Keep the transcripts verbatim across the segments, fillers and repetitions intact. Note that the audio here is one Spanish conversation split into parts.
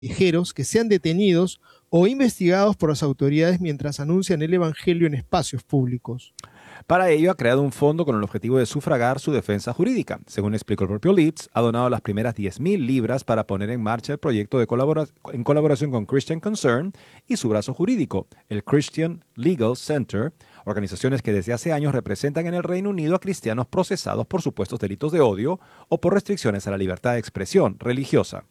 callejeros que sean detenidos o investigados por las autoridades mientras anuncian el evangelio en espacios públicos. Para ello ha creado un fondo con el objetivo de sufragar su defensa jurídica. Según explicó el propio Leeds, ha donado las primeras diez mil libras para poner en marcha el proyecto de colabora en colaboración con Christian Concern y su brazo jurídico, el Christian Legal Center, organizaciones que desde hace años representan en el Reino Unido a cristianos procesados por supuestos delitos de odio o por restricciones a la libertad de expresión religiosa.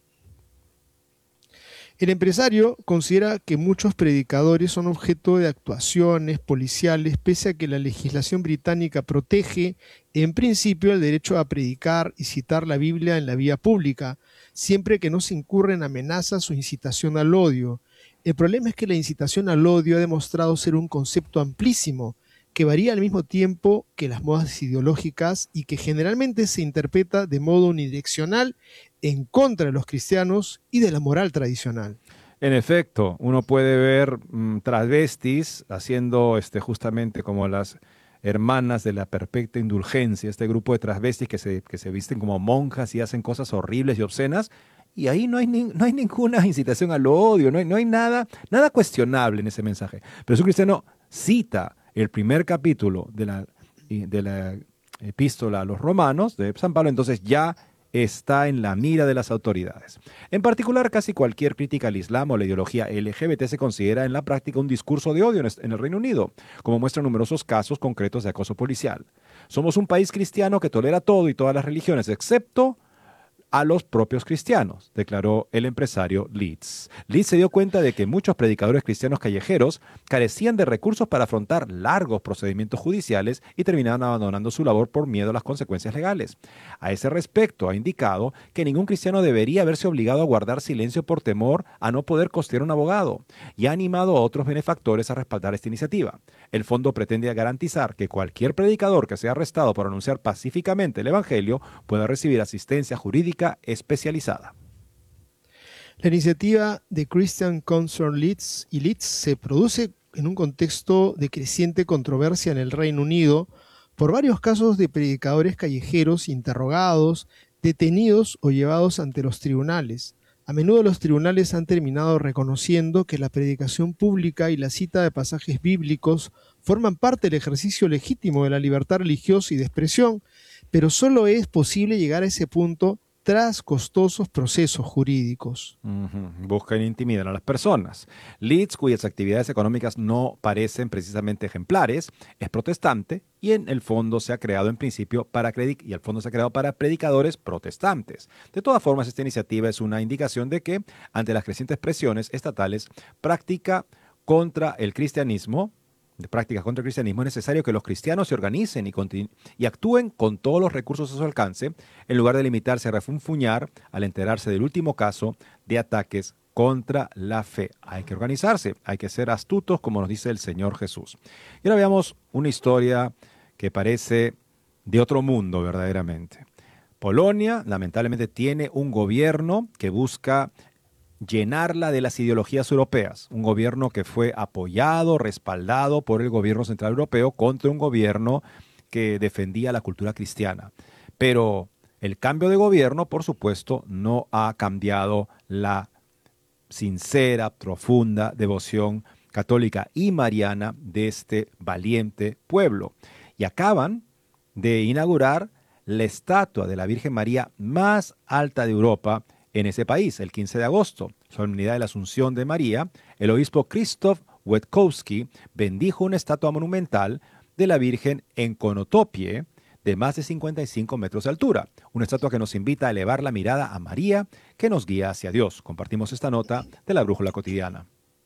El empresario considera que muchos predicadores son objeto de actuaciones policiales, pese a que la legislación británica protege, en principio, el derecho a predicar y citar la Biblia en la vía pública, siempre que no se incurra en amenazas o incitación al odio. El problema es que la incitación al odio ha demostrado ser un concepto amplísimo, que varía al mismo tiempo que las modas ideológicas y que generalmente se interpreta de modo unidireccional en contra de los cristianos y de la moral tradicional. En efecto, uno puede ver mmm, travestis haciendo este, justamente como las hermanas de la perpetua indulgencia, este grupo de travestis que se, que se visten como monjas y hacen cosas horribles y obscenas, y ahí no hay, ni, no hay ninguna incitación al odio, no hay, no hay nada, nada cuestionable en ese mensaje. Pero si un cristiano cita el primer capítulo de la, de la epístola a los romanos de San Pablo, entonces ya está en la mira de las autoridades. En particular, casi cualquier crítica al Islam o la ideología L G B T se considera en la práctica un discurso de odio en el Reino Unido, como muestran numerosos casos concretos de acoso policial. Somos un país cristiano que tolera todo y todas las religiones, excepto a los propios cristianos, declaró el empresario Leeds. Leeds se dio cuenta de que muchos predicadores cristianos callejeros carecían de recursos para afrontar largos procedimientos judiciales y terminaban abandonando su labor por miedo a las consecuencias legales. A ese respecto, ha indicado que ningún cristiano debería verse obligado a guardar silencio por temor a no poder costear un abogado, y ha animado a otros benefactores a respaldar esta iniciativa. El fondo pretende garantizar que cualquier predicador que sea arrestado por anunciar pacíficamente el evangelio pueda recibir asistencia jurídica especializada. La iniciativa de Christian Concern Leeds y Leeds se produce en un contexto de creciente controversia en el Reino Unido por varios casos de predicadores callejeros interrogados, detenidos o llevados ante los tribunales. A menudo los tribunales han terminado reconociendo que la predicación pública y la cita de pasajes bíblicos forman parte del ejercicio legítimo de la libertad religiosa y de expresión, pero solo es posible llegar a ese punto tras costosos procesos jurídicos. Uh-huh. Buscan intimidar a las personas. Leeds, cuyas actividades económicas no parecen precisamente ejemplares, es protestante y en el fondo se ha creado en principio para predic- y el fondo se ha creado para predicadores protestantes. De todas formas, esta iniciativa es una indicación de que, ante las crecientes presiones estatales, práctica contra el cristianismo, de prácticas contra el cristianismo, es necesario que los cristianos se organicen y, continu- y actúen con todos los recursos a su alcance, en lugar de limitarse a refunfuñar al enterarse del último caso de ataques contra la fe. Hay que organizarse, hay que ser astutos, como nos dice el Señor Jesús. Y ahora veamos una historia que parece de otro mundo verdaderamente. Polonia, lamentablemente, tiene un gobierno que busca llenarla de las ideologías europeas, un gobierno que fue apoyado, respaldado por el gobierno central europeo contra un gobierno que defendía la cultura cristiana. Pero el cambio de gobierno, por supuesto, no ha cambiado la sincera, profunda devoción católica y mariana de este valiente pueblo. Y acaban de inaugurar la estatua de la Virgen María más alta de Europa en ese país, el quince de agosto, solemnidad de la Asunción de María. El obispo Krzysztof Wietkowski bendijo una estatua monumental de la Virgen en Konotopie, de más de cincuenta y cinco metros de altura. Una estatua que nos invita a elevar la mirada a María, que nos guía hacia Dios. Compartimos esta nota de la Brújula Cotidiana.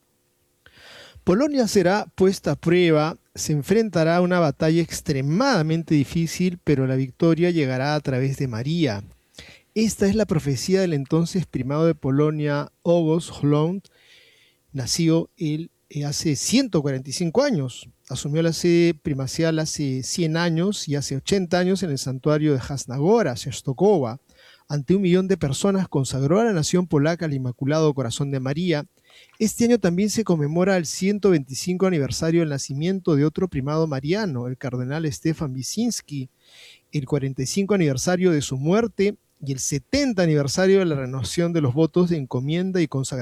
Polonia será puesta a prueba, se enfrentará a una batalla extremadamente difícil, pero la victoria llegará a través de María. Esta es la profecía del entonces primado de Polonia, August Hlond. Nació él hace ciento cuarenta y cinco años. Asumió la sede primacial hace cien años y hace ochenta años en el santuario de Jasnagora, Częstochowa. Ante un millón de personas consagró a la nación polaca al Inmaculado Corazón de María. Este año también se conmemora el ciento veinticinco aniversario del nacimiento de otro primado mariano, el cardenal Stefan Wyszynski, el cuarenta y cinco aniversario de su muerte y el setenta aniversario de la renovación de los votos de encomienda y consagración